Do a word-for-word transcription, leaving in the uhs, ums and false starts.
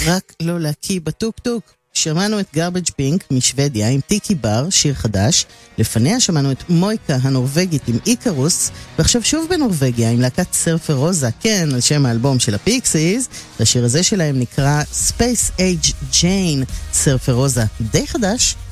רק לא להקיא בטוק טוק. שמענו את גרבג' פינק משוודיה עם טיקי בר, שיר חדש. לפניה שמענו את מויקה הנורווגית עם איקרוס, ועכשיו שוב בנורווגיה עם להקת סרפר רוזה, כן, על שם האלבום של הפיקסיז. והשיר הזה שלהם נקרא Space Age Jane. סרפר רוזה די חדש,